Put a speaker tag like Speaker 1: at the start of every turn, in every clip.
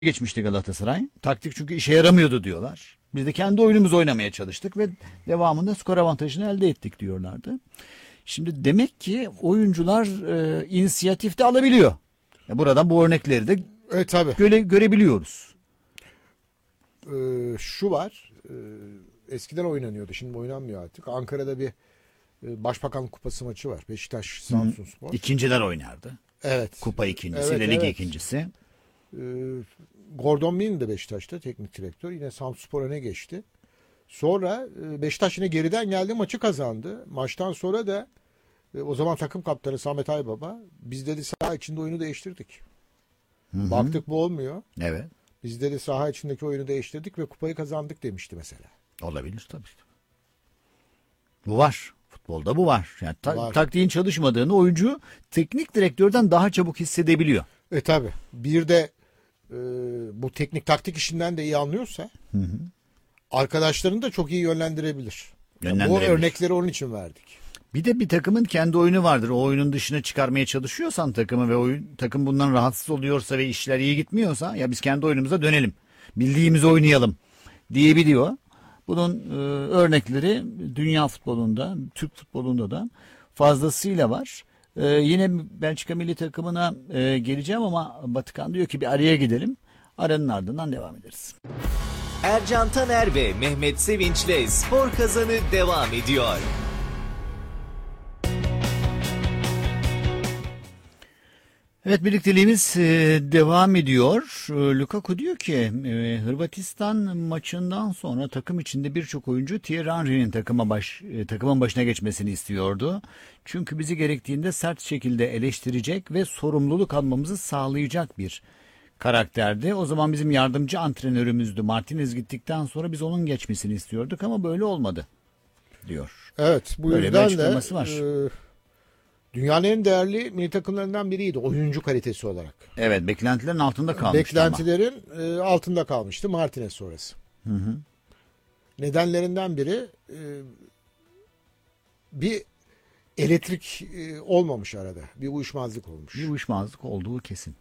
Speaker 1: geçmişti Galatasaray. Taktik çünkü işe yaramıyordu diyorlar. Biz de kendi oyunumuzu oynamaya çalıştık ve devamında skor avantajını elde ettik diyorlardı. Şimdi demek ki oyuncular inisiyatif de alabiliyor. Buradan bu örnekleri de
Speaker 2: Tabii.
Speaker 1: görebiliyoruz.
Speaker 2: Şu var. Eskiden oynanıyordu. Şimdi oynanmıyor artık. Ankara'da bir Başbakanlık Kupası maçı var. Beşiktaş Samsunspor.
Speaker 1: İkinciler oynardı.
Speaker 2: Evet.
Speaker 1: Kupa ikincisi, lig ikincisi.
Speaker 2: Gordon Binn de Beşiktaş'ta teknik direktör. Yine Samsunspor öne geçti. Sonra Beşiktaş yine geriden geldi, maçı kazandı. Maçtan sonra da o zaman takım kaptanı Samet Aybaba, biz dedi saha içinde oyunu değiştirdik.
Speaker 1: Hı-hı.
Speaker 2: Baktık bu olmuyor.
Speaker 1: Evet.
Speaker 2: Biz dedi saha içindeki oyunu değiştirdik ve kupayı kazandık demişti mesela.
Speaker 1: Olabilir tabii. Bu var. Futbolda bu var. Yani
Speaker 2: Var.
Speaker 1: taktiğin çalışmadığını oyuncu teknik direktörden daha çabuk hissedebiliyor.
Speaker 2: Tabii. Bir de bu teknik taktik işinden de iyi anlıyorsa arkadaşlarını da çok iyi yönlendirebilir. Bu örnekleri onun için verdik.
Speaker 1: Bir de bir takımın kendi oyunu vardır. O oyunun dışına çıkarmaya çalışıyorsan takımı ve takım bundan rahatsız oluyorsa ve işler iyi gitmiyorsa, ya biz kendi oyunumuza dönelim, bildiğimizi oynayalım diyebiliyor. Bunun örnekleri dünya futbolunda, Türk futbolunda da fazlasıyla var. Yine Belçika milli takımına geleceğim ama Batıkan diyor ki bir araya gidelim. Aranın ardından devam ederiz.
Speaker 3: Ercan Taner ve Mehmet Sevinç'le Spor Kazanı devam ediyor.
Speaker 1: Evet, birlikteliğimiz devam ediyor. Lukaku diyor ki Hırvatistan maçından sonra takım içinde birçok oyuncu Thierry Henry'nin takımın başına geçmesini istiyordu. Çünkü bizi gerektiğinde sert şekilde eleştirecek ve sorumluluk almamızı sağlayacak bir karakterdi. O zaman bizim yardımcı antrenörümüzdü. Martinez gittikten sonra biz onun geçmesini istiyorduk ama böyle olmadı diyor.
Speaker 2: Evet, bu
Speaker 1: böyle
Speaker 2: yüzden
Speaker 1: bir açıklaması var.
Speaker 2: Dünyanın en değerli milli takımlarından biriydi oyuncu kalitesi olarak.
Speaker 1: Evet, beklentilerin altında kalmıştı.
Speaker 2: Beklentilerin altında kalmıştı Martinez sonrası.
Speaker 1: Hı.
Speaker 2: Nedenlerinden biri bir elektrik olmamış arada. Bir uyuşmazlık olmuş.
Speaker 1: Bir uyuşmazlık olduğu kesin.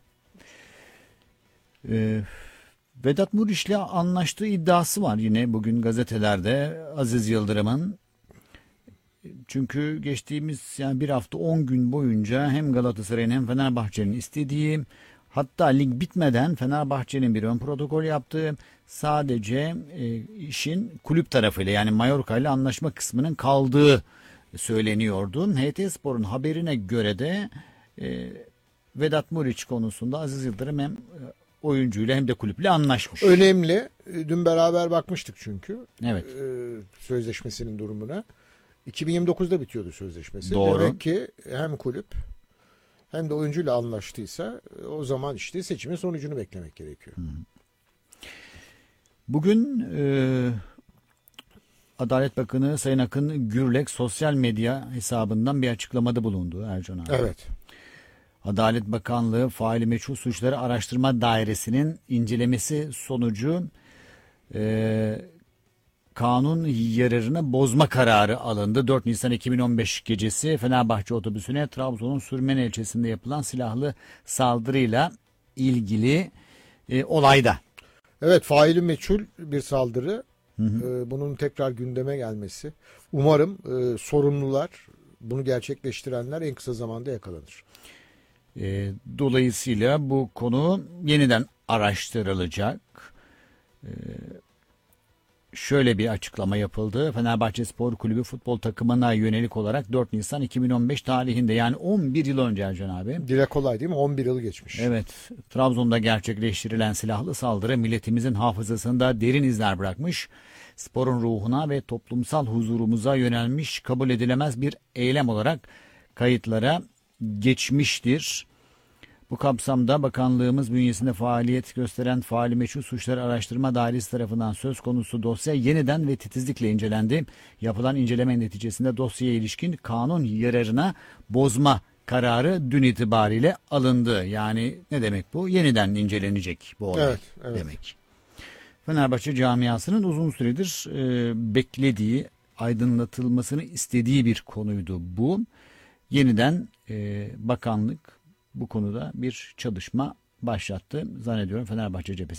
Speaker 1: Vedat Muriç'le anlaştığı iddiası var yine bugün gazetelerde Aziz Yıldırım'ın. Çünkü geçtiğimiz bir hafta 10 gün boyunca hem Galatasaray'ın hem Fenerbahçe'nin istediği, hatta lig bitmeden Fenerbahçe'nin bir ön protokol yaptığı, sadece işin kulüp tarafıyla yani Mallorca ile anlaşma kısmının kaldığı söyleniyordu. HT Spor'un haberine göre de Vedat Muriç konusunda Aziz Yıldırım hem oyuncuyla hem de kulüple anlaşmış.
Speaker 2: Önemli. Dün beraber bakmıştık çünkü.
Speaker 1: Evet.
Speaker 2: Sözleşmesinin durumuna. 2029'da bitiyordu sözleşmesi.
Speaker 1: Doğru.
Speaker 2: Demek ki hem kulüp hem de oyuncuyla anlaştıysa o zaman işte seçimin sonucunu beklemek gerekiyor.
Speaker 1: Bugün Adalet Bakanı Sayın Akın Gürlek sosyal medya hesabından bir açıklamada bulundu Ercan abi.
Speaker 2: Evet.
Speaker 1: Adalet Bakanlığı Faili Meçhul Suçları Araştırma Dairesi'nin incelemesi sonucu kanun yararını bozma kararı alındı. 4 Nisan 2015 gecesi Fenerbahçe otobüsüne Trabzon'un Sürmene ilçesinde yapılan silahlı saldırıyla ilgili olayda.
Speaker 2: Evet, faili meçhul bir saldırı. Bunun tekrar gündeme gelmesi. Umarım sorumlular, bunu gerçekleştirenler en kısa zamanda yakalanır.
Speaker 1: Dolayısıyla bu konu yeniden araştırılacak. Şöyle bir açıklama yapıldı. Fenerbahçe Spor Kulübü futbol takımına yönelik olarak 4 Nisan 2015 tarihinde, yani 11 yıl önce Ercan abi.
Speaker 2: Dile kolay değil mi? 11 yıl geçmiş.
Speaker 1: Evet. Trabzon'da gerçekleştirilen silahlı saldırı milletimizin hafızasında derin izler bırakmış. Sporun ruhuna ve toplumsal huzurumuza yönelmiş, kabul edilemez bir eylem olarak kayıtlara geçmiştir. Bu kapsamda bakanlığımız bünyesinde faaliyet gösteren Faili Meçhul Suçları Araştırma Dairesi tarafından söz konusu dosya yeniden ve titizlikle incelendi. Yapılan inceleme neticesinde dosyaya ilişkin kanun yararına bozma kararı dün itibariyle alındı. Yani ne demek bu? Yeniden incelenecek bu olay
Speaker 2: evet.
Speaker 1: demek. Fenerbahçe camiasının uzun süredir beklediği, aydınlatılmasını istediği bir konuydu bu. Yeniden bakanlık bu konuda bir çalışma başlattı zannediyorum Fenerbahçe cephesi.